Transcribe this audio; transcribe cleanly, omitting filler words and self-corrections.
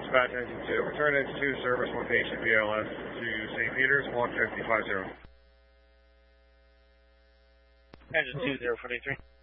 Dispatch engine 2. Return engine 2, service one patient BLS to St. Peter's, 15050. Engine 2043.